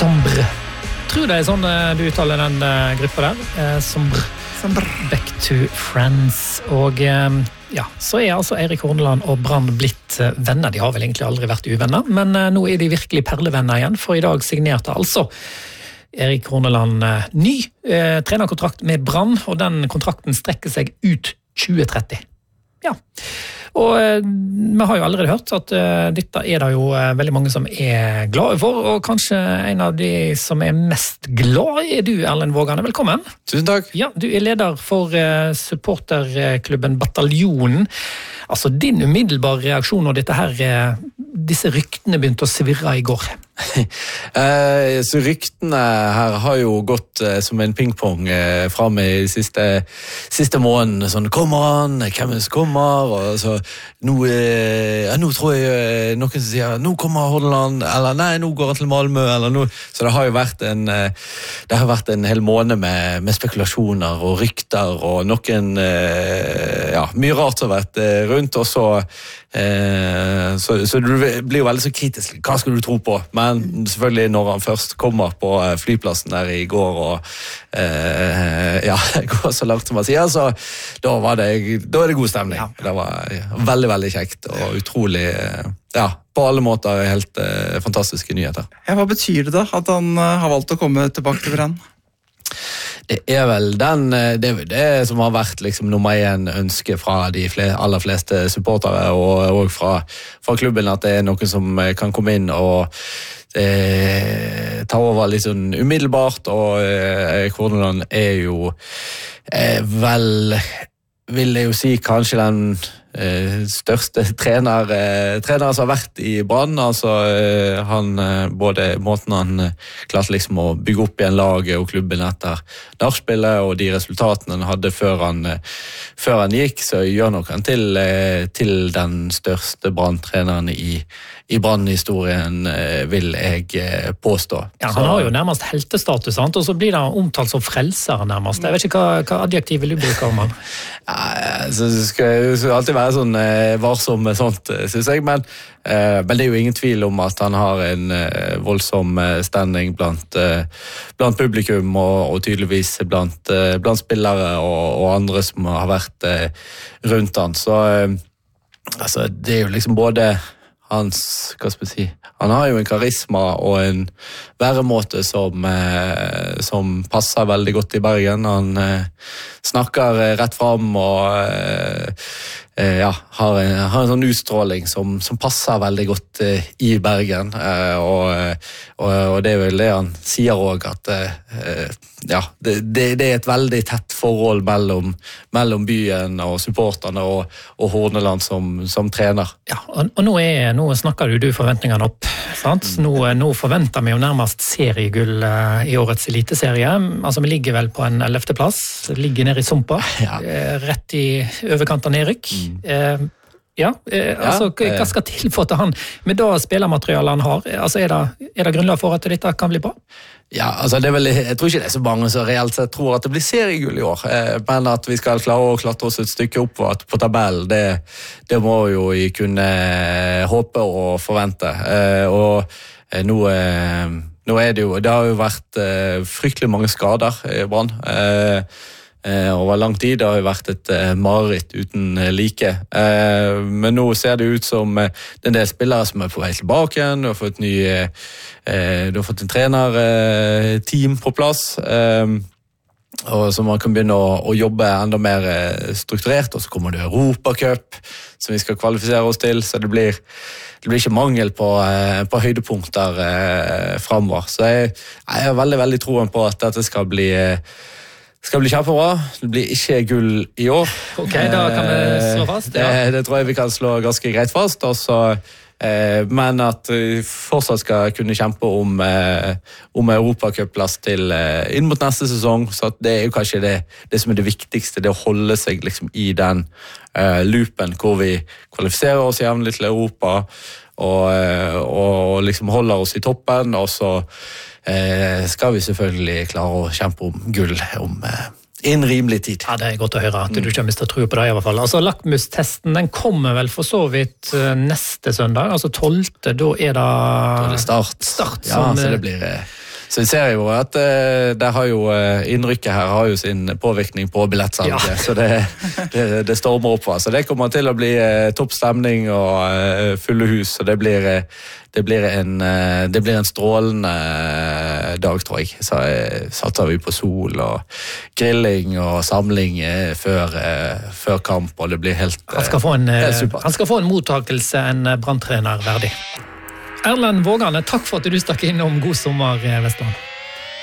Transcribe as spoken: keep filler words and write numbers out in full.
Sombre. Tror det er sånn du uttaler den gruppa der. Eh, Sombre. Sombre. Back to Friends. Og eh, ja, så er altså Eirik Horneland og Brann blitt venner. De har vel egentlig aldri vært uvenner, men eh, nå er de virkelig perlevenner igjen, for i dag signerte altså Eirik Horneland eh, ny eh, trenerkontrakt med Brann, og den kontrakten strekker seg ut tjue tretti. Ja, og eh, vi har jo allerede hørt at eh, dette er det jo eh, veldig mange som er glade for, og kanskje en av de som er mest glad er du, Erlend Vågane. Velkommen. Tusen takk. Ja, du er leder for eh, supporterklubben Bataljonen. Altså, din umiddelbare reaksjon og dette her, eh, disse ryktene begynte å svirre i går. eh, så ryktene her har jo gått eh, som en pingpong eh, frem i siste, siste måneden. Sånn, kommer han? Hvem som kommer? Og så, nå, eh, ja, nå tror jeg eh, noen som sier, nå kommer Horneland, eller nei, nå går han til Malmö, eller nå. Så det har jo vært en, eh, det har vært en hel måned med, med spekulasjoner og rykter, og noen, eh, ja, mye rart som har vært eh, rundt, og så, eh, så, så du blir jo veldig så kritisk. Hva skal du tro på? Men selvfølgelig når han først kommer på flyplassen der i går, og eh, ja, går så langt som man sier, så da var det, da er det god stemning. Ja. Det var veldig, veldig kjekt, og utrolig, ja, på alle måter helt eh, fantastiske nyheter. Ja, hva betyr det da, at han uh, har valgt å komme tilbake til Brann? Det er vel den, det, er det som har vært liksom nummer én ønske fra de fleste, aller fleste supportere, og, og fra, fra klubben, at det er noe som kan komme inn og eh, ta over litt sånn umiddelbart, og eh, Horneland er jo eh, vel, vil jeg jo si, kanskje den eh, største trener, eh, trener som har vært i Brann. Altså, eh, han, eh, både måten han eh, klarte liksom å bygge opp igjen laget og klubben etter nachspielet, og de resultatene han hadde før han, eh, før han gikk, så gjør nok han til, eh, til den største Brann-treneren i, i Brann-historien, eh, vil jeg eh, påstå. Ja, han har jo nærmest heltestatus, sant? Og så blir han omtalt som frelser nærmest. Jeg vet ikke hva, hva adjektiv vil du bruke om han? Ja, så skal jeg alltid være sånn eh, varsom med sånt, synes jeg, men, eh, men det er jo ingen tvil om at han har en eh, voldsom standing blant, eh, blant publikum, og, og tydeligvis blant, eh, blant spillere og, og andre som har vært eh, rundt han. Så eh, altså, det er jo liksom både hans, hva skal jeg si, han har jo en karisma og en væremåte som, eh, som passer veldig godt i Bergen. Han eh, snakker eh, rett frem og eh, eh, ja, har, en, har en sånn utstråling som, som passer veldig godt eh, i Bergen. Eh, og, og, og det er vel det han sier også, at eh, ja, det, det, det er et veldig tett forhold mellom, mellom byen og supporterne og, og Horneland som, som trener. Ja, og, og nå, er, nå snakker du, du forventningene opp, sant? Nå, nå forventer vi jo nærmest seriegull uh, i årets eliteserie. Altså, vi ligger vel på en ellevte plass, ligger nede i sumpa, ja. uh, rett i overkant av nedrykk. Mm. Uh, ja, uh, altså, ja, hva skal til for at han, med da spillermaterialet han har, altså, er det, er det grunnlag for at dette kan bli bra? Ja, altså det er vel, jeg tror ikke det er så mange som reelt sett tror at det blir seriegull i år, men at vi skal klare å klatre oss et stykke opp på tabellen, det, det må jo vi kunne håpe og forvente. Og nå, nå er det jo, det har jo vært fryktelig mange skader i Brann, over lang tid. Det har jo vært et mareritt uten like. Men nå ser det ut som det er en del spillere som er på vei tilbake igjen. Du har fått, ny, du har fått en trenerteam på plass, og så man kan begynne å, å jobbe enda mer strukturert. Og så kommer det Europacup, som vi skal kvalifisere oss til, så det blir, det blir ikke mangel på, på høydepunkter fremover. Så jeg, jeg har veldig, veldig troen på at dette skal bli skal bli kjempebra. Det blir ikke gull i år. Ok, da kan vi slå fast. Ja. Det, det tror jeg vi kan slå ganske greit fast. Også, eh, men at vi fortsatt skal kunne kjempe om, eh, om Europacup-plass til eh, inn mot neste sesong. Så at det er jo kanskje det, det som er det viktigste, det å holde seg liksom i den eh, loopen hvor vi kvalifiserer oss jevnlig til Europa og, eh, og liksom holder oss i toppen, og så Eh, skal vi selvfølgelig klare å kjempe om gull om eh, en rimelig tid. Ja, det er godt å høre at du ikke har mistet tro på det i hvert fall. Altså, lakmustesten, den kommer vel for så vidt neste søndag, altså tolvte, da er det... Da er det start. start ja, som, så det blir... Så vi ser jo at uh, det har jo uh, innrykket her har jo sin påvirkning på billettsalget, ja. Så det, det, det stormer opp. Så det kommer til å bli uh, topp stemning og uh, fulle hus, og det blir, uh, det blir, en, uh, det blir en strålende uh, dag, tror jeg. Så uh, satser vi på sol og grilling og samling uh, før, uh, før kamp, og det blir helt, uh, han skal få en, helt supert. Han skal få en mottakelse en Brann-trener verdig. Erlend Vågane, takk for at du stakk innom God sommer, Vestland.